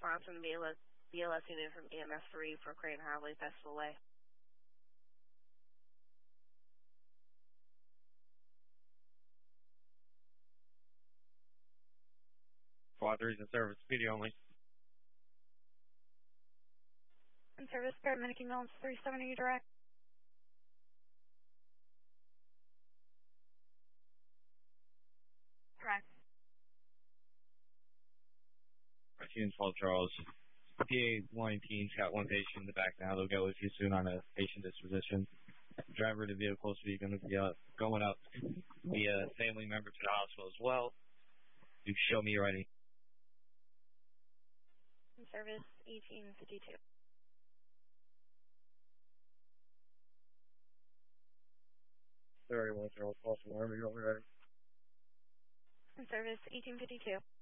response from the BLS unit from EMS 3 for Crane Highway Festival Way. Squad 3's in service, PD only. In service, paramedic ambulance 370 direct. Correct. Team 12 Charles. PA-119's got one patient in the back now. They'll get with you soon on a patient disposition. Driver of the vehicle is going to be going up via family member to the hospital as well. You show me you're ready. In service, 1852. Very well, Charles. Awesome. Wherever you're ready. In service, 1852.